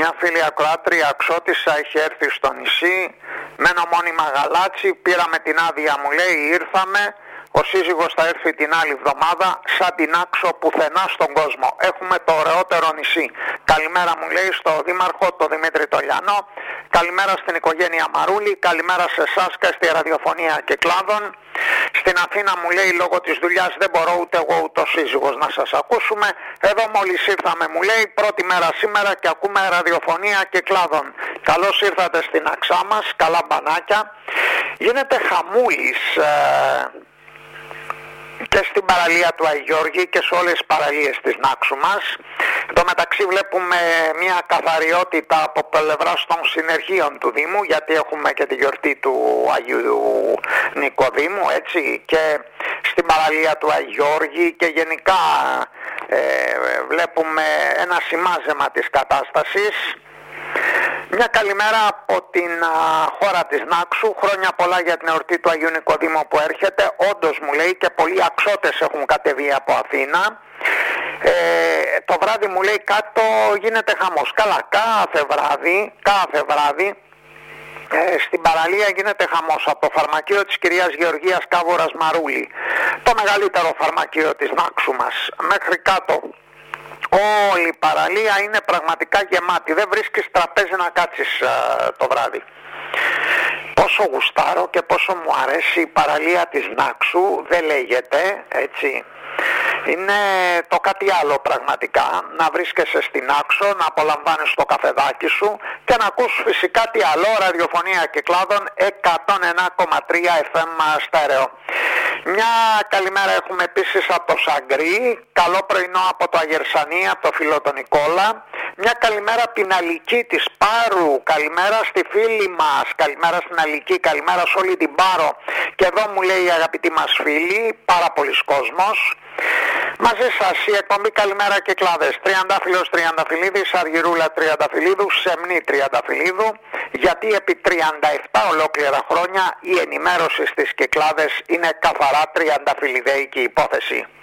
Μια φίλη ακροάτρια αξιώτισσα έχει έρθει στο νησί, μένω μόνιμα Γαλάτσι, πήραμε την άδεια, μου λέει, ήρθαμε. Ο σύζυγος θα έρθει την άλλη εβδομάδα, σαν την άξο πουθενά στον κόσμο. Έχουμε το ωραιότερο νησί. Καλημέρα, μου λέει, στο Δήμαρχο, το Δημήτρη Τολιανό. Καλημέρα στην οικογένεια Μαρούλη. Καλημέρα σε εσάς και στη ραδιοφωνία Κυκλάδων. Στην Αθήνα, μου λέει, λόγω της δουλειάς δεν μπορώ ούτε εγώ ούτε ο σύζυγος να σας ακούσουμε. Εδώ μόλις ήρθαμε, μου λέει, πρώτη μέρα σήμερα και ακούμε ραδιοφωνία Κυκλάδων. Καλώς ήρθατε στην Αξά μας, καλά μπανάκια. Γίνεται χαμούλης και στην παραλία του Αγιώργη και σε όλες τις παραλίες της Νάξου μας. Εν τω μεταξύ βλέπουμε μια καθαριότητα από πλευράς των συνεργείων του Δήμου, γιατί έχουμε και τη γιορτή του Αγίου Νικοδήμου, έτσι, και στην παραλία του Αγιώργη και γενικά βλέπουμε ένα σημάζεμα της κατάστασης. Μια καλημέρα από την χώρα της Νάξου, χρόνια πολλά για την εορτή του Αγίου Νικοδήμου που έρχεται. Όντως, μου λέει, και πολλοί αξώτες έχουν κατεβεί από Αθήνα. Το βράδυ, μου λέει, κάτω γίνεται χαμός. Καλά, κάθε βράδυ στην παραλία γίνεται χαμός. Από το φαρμακείο της κυρίας Γεωργίας Κάβορας Μαρούλη, το μεγαλύτερο φαρμακείο της Νάξου μας, μέχρι κάτω όλη η παραλία είναι πραγματικά γεμάτη. Δεν βρίσκεις τραπέζι να κάτσεις το βράδυ. Πόσο γουστάρω και πόσο μου αρέσει η παραλία της Νάξου δεν λέγεται, έτσι. Είναι το κάτι άλλο πραγματικά, να βρίσκεσαι στην Άξο, να απολαμβάνεις το καφεδάκι σου και να ακούς φυσικά τι άλλο, ραδιοφωνία Κυκλάδων 101,3 FM στέρεο. Μια καλημέρα έχουμε επίσης από το Σαγκρί, καλό πρωινό από το Αγερσανή, από το φίλο τον Νικόλα. Μια καλημέρα από την Αλική της Πάρου, καλημέρα στη φίλη μας, καλημέρα στην Αλική, καλημέρα σε όλη την Πάρο. Και εδώ μου λέει η αγαπητή μας φίλη, πάρα πολλοί κόσμος. Μαζί σας η εκπομπή Καλημέρα Κυκλάδες, Τριαντάφυλλος Τριανταφυλλίδης, Αργυρούλα Τριανταφυλλίδου, Σεμνή Τριανταφυλλίδου, γιατί επί 37 ολόκληρα χρόνια η ενημέρωση στις Κυκλάδες είναι καθαρά τριανταφυλλιδέικη υπόθεση.